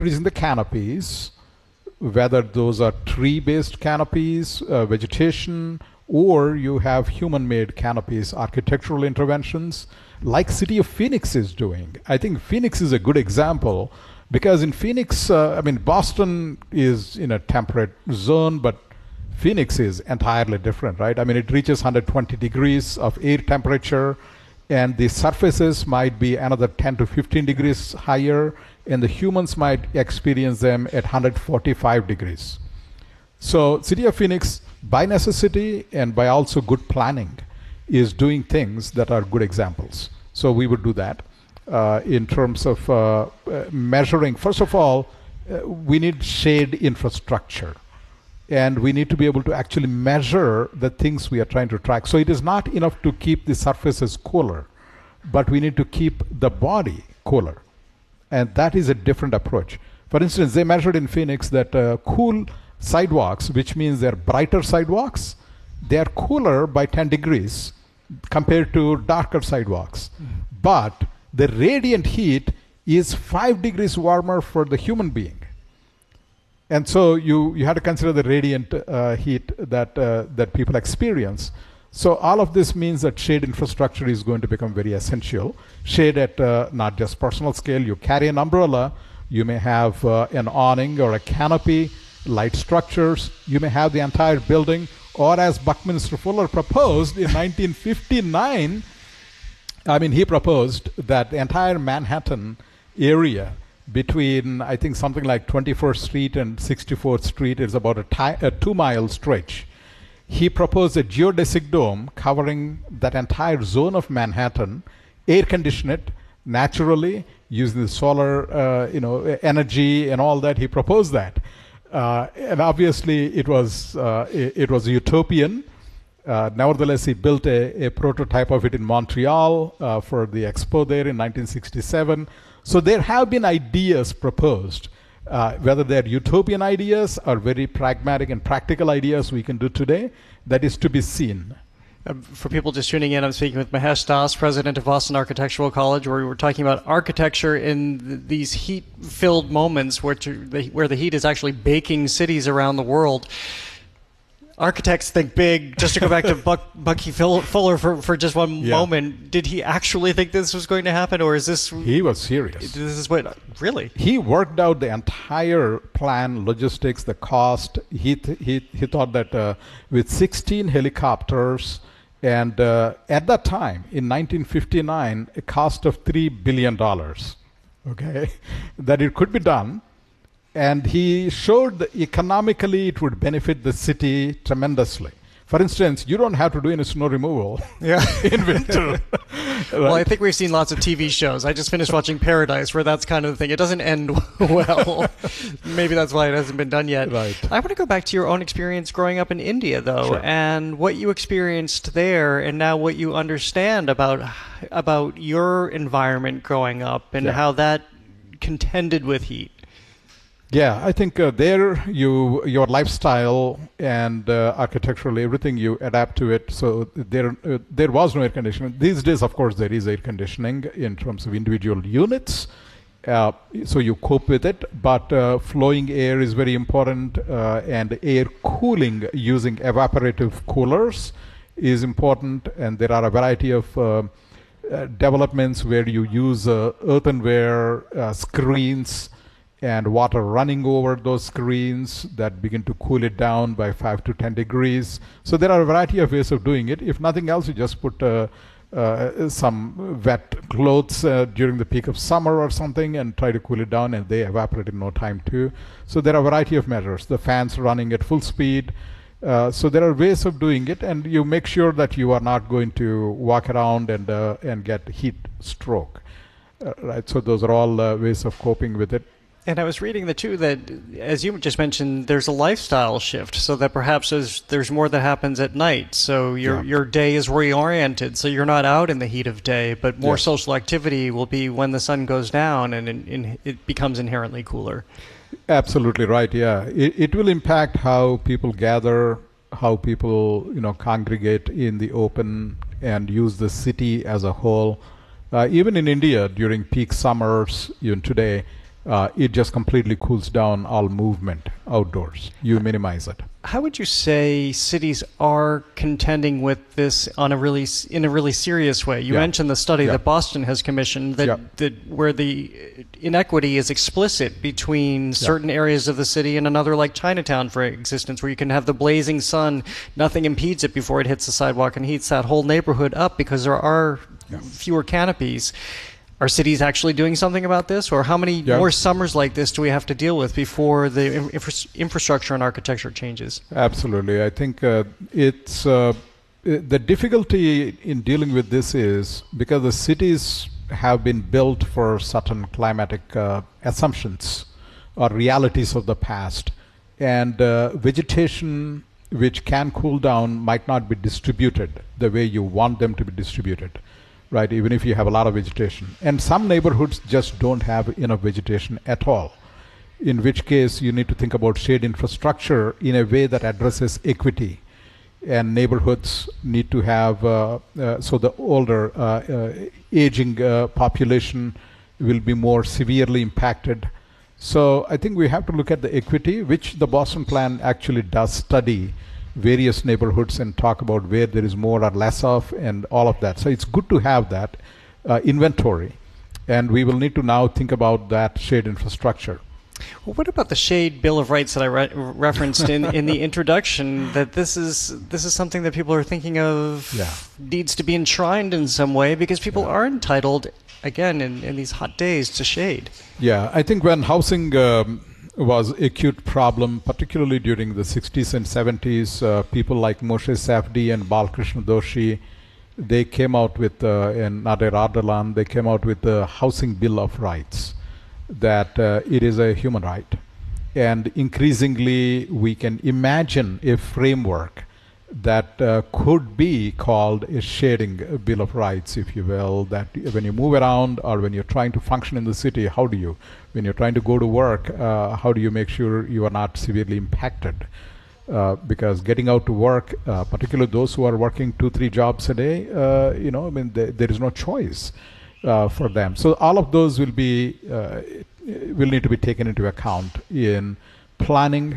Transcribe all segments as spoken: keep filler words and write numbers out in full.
increasing the canopies, whether those are tree-based canopies, uh, vegetation, or you have human-made canopies, architectural interventions, like City of Phoenix is doing. I think Phoenix is a good example because in Phoenix, uh, I mean, Boston is in a temperate zone, but Phoenix is entirely different, right? I mean, it reaches one hundred twenty degrees of air temperature, and the surfaces might be another ten to fifteen degrees higher, and the humans might experience them at one hundred forty-five degrees. So City of Phoenix, by necessity and by also good planning, is doing things that are good examples. So we would do that uh, in terms of uh, uh, measuring. First of all, uh, we need shade infrastructure. And we need to be able to actually measure the things we are trying to track. So it is not enough to keep the surfaces cooler, but we need to keep the body cooler. And that is a different approach. For instance, they measured in Phoenix that uh, cool sidewalks, which means they're brighter sidewalks, they are cooler by ten degrees compared to darker sidewalks. Mm-hmm. But the radiant heat is five degrees warmer for the human being. And so you, you have to consider the radiant uh, heat that, uh, that people experience. So all of this means that shade infrastructure is going to become very essential. Shade at uh, not just personal scale. You carry an umbrella, you may have uh, an awning or a canopy, light structures, you may have the entire building, or as Buckminster Fuller proposed in nineteen fifty-nine, I mean, he proposed that the entire Manhattan area between, I think, something like twenty-first Street and sixty-fourth Street is about a, a two-mile stretch. He proposed a geodesic dome covering that entire zone of Manhattan, air-condition it naturally, using the solar uh, you know, energy and all that. He proposed that. Uh, and obviously, it was, uh, it, it was utopian. Uh, nevertheless, he built a, a prototype of it in Montreal uh, for the expo there in nineteen sixty-seven. So there have been ideas proposed, uh, whether they're utopian ideas or very pragmatic and practical ideas we can do today. That is to be seen. Uh, for people just tuning in, I'm speaking with Mahesh Das, president of Boston Architectural College, where we were talking about architecture in th these heat-filled moments where, to, the, where the heat is actually baking cities around the world. Architects think big. Just to go back to Buck, Bucky Fuller for, for just one yeah. moment, did he actually think this was going to happen, or is this... He was serious. This is what... Really? He worked out the entire plan, logistics, the cost. He, th he, he thought that uh, with sixteen helicopters, and uh, at that time, in nineteen fifty-nine, a cost of three billion dollars, okay, that it could be done. And he showed that economically it would benefit the city tremendously. For instance, you don't have to do any snow removal yeah. in winter. Right? Well, I think we've seen lots of T V shows. I just finished watching Paradise, where that's kind of the thing. It doesn't end well. Maybe that's why it hasn't been done yet. Right. I want to go back to your own experience growing up in India, though, sure. and what you experienced there, and now what you understand about about your environment growing up, and yeah. how that contended with heat. Yeah, I think uh, there you your lifestyle and uh, architecturally everything, you adapt to it. So there uh, there was no air conditioning. These days, of course, there is air conditioning in terms of individual units. Uh, so you cope with it, but uh, flowing air is very important, uh, and air cooling using evaporative coolers is important. And there are a variety of uh, uh, developments where you use uh, earthenware uh, screens and water running over those screens that begin to cool it down by five to ten degrees. So there are a variety of ways of doing it. If nothing else, you just put uh, uh, some wet clothes uh, during the peak of summer or something and try to cool it down, and they evaporate in no time too. So there are a variety of measures. The fans running at full speed. Uh, so there are ways of doing it, and you make sure that you are not going to walk around and, uh, and get heat stroke. Uh, right. So those are all uh, ways of coping with it. And I was reading that too, that as you just mentioned, there's a lifestyle shift, so that perhaps there's, there's more that happens at night. So your yeah. your day is reoriented, so you're not out in the heat of day, but more yes. social activity will be when the sun goes down, and in, in, it becomes inherently cooler. Absolutely right. Yeah, it, it will impact how people gather, how people you know congregate in the open, and use the city as a whole. Uh, even in India during peak summers, even today. uh, it just completely cools down all movement outdoors. You minimize it. How would you say cities are contending with this on a really in a really serious way? You yeah. mentioned the study yeah. that Boston has commissioned that, yeah. that where the inequity is explicit between certain yeah. areas of the city and another, like Chinatown, for existence, where you can have the blazing sun, nothing impedes it before it hits the sidewalk and heats that whole neighborhood up because there are yeah. fewer canopies. Are cities actually doing something about this? Or how many yeah. more summers like this do we have to deal with before the infra infrastructure and architecture changes? Absolutely. I think uh, it's uh, the difficulty in dealing with this is because the cities have been built for certain climatic uh, assumptions or realities of the past. And uh, vegetation which can cool down might not be distributed the way you want them to be distributed. Right, even if you have a lot of vegetation. And some neighborhoods just don't have enough vegetation at all, in which case you need to think about shade infrastructure in a way that addresses equity. And neighborhoods need to have, uh, uh, so the older uh, uh, aging uh, population will be more severely impacted. So I think we have to look at the equity, which the Boston Plan actually does study various neighborhoods and talk about where there is more or less of and all of that. So it's good to have that uh, inventory, and we will need to now think about that shade infrastructure. Well, what about the Shade Bill of Rights that I re referenced in, in the introduction, that this is this is something that people are thinking of yeah. needs to be enshrined in some way because people yeah. are entitled, again, in, in these hot days to shade? Yeah, I think when housing um, was acute problem, particularly during the sixties and seventies. Uh, people like Moshe Safdie and Balkrishna Doshi, they came out with, uh, and Nader Ardalan, they came out with the Housing Bill of Rights, that uh, it is a human right. And increasingly, we can imagine a framework that uh, could be called a shading Bill of Rights, if you will, that when you move around or when you're trying to function in the city, how do you, when you're trying to go to work, uh, how do you make sure you are not severely impacted? Uh, because getting out to work, uh, particularly those who are working two, three jobs a day, uh, you know, I mean, th there is no choice uh, for them. So all of those will be, uh, will need to be taken into account in planning,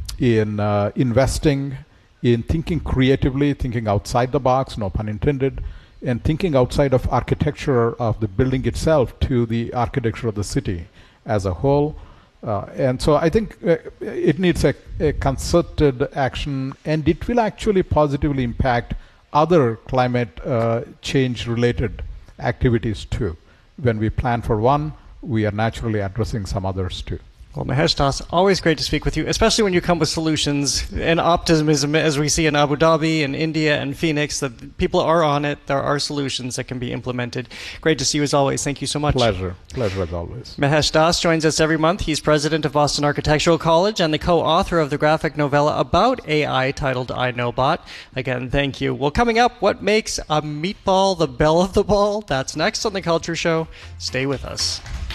in uh, investing, in thinking creatively, thinking outside the box, no pun intended, and thinking outside of architecture of the building itself to the architecture of the city as a whole. Uh, and so I think uh, it needs a, a concerted action, and it will actually positively impact other climate uh, change related activities too. When we plan for one, we are naturally addressing some others too. Well, Mahesh Das, always great to speak with you, especially when you come with solutions and optimism, as we see in Abu Dhabi and India and Phoenix, that people are on it. There are solutions that can be implemented. Great to see you as always. Thank you so much. Pleasure. Pleasure as always. Mahesh Das joins us every month. He's president of Boston Architectural College and the co-author of the graphic novella about A I titled I Know Bot. Again, thank you. Well, coming up, what makes a meatball the belle of the ball? That's next on The Culture Show. Stay with us.